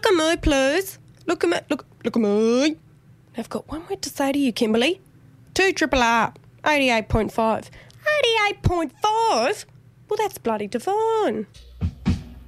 at me, please. Look at me. Look at me. I've got one word to say to you, Kimberly. 2 triple R. 88.5. 88.5? Well, that's bloody divine.